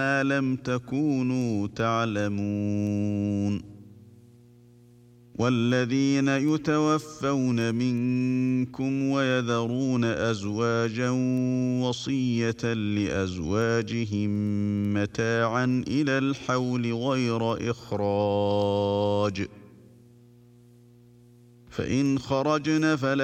لم تكونوا تعلمون. والذين يتوفون منكم ويذرون أزواجا وصية لأزواجهم متاعا إلى الحول غير إخراج، فإن خرجن فلا